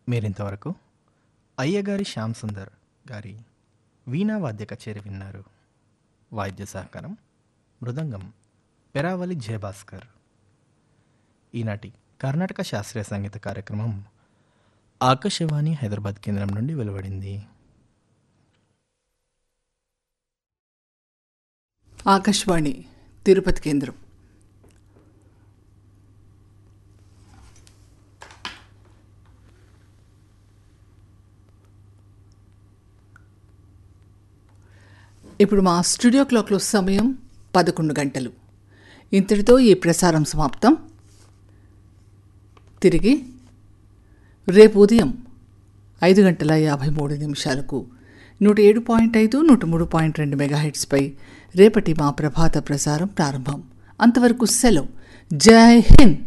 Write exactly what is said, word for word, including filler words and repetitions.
మీరింతవరకు అయ్యగారి శ్యామ్ సుందర్ గారి వీణా వాద్య కచేరి విన్నారు. వాయిద్య సహకారం మృదంగం పెరావలి జయభాస్కర్. ఈనాటి కర్ణాటక శాస్త్రీయ సంగీత కార్యక్రమం ఆకాశవాణి హైదరాబాద్ కేంద్రం నుండి వెలువడింది. ఆకాశవాణి తిరుపతి కేంద్రం. ఇప్పుడు మా స్టూడియో క్లాక్లో సమయం పదకొండు గంటలు. ఇంతటితో ఈ ప్రసారం సమాప్తం. తిరిగి రేపు ఉదయం ఐదు గంటల యాభై మూడు నిమిషాలకు నూట ఏడు పాయింట్ ఐదు నూట మూడు పాయింట్ రెండు మెగాహెట్స్పై రేపటి మా ప్రభాత ప్రసారం ప్రారంభం. అంతవరకు సెలవు. జై హింద్.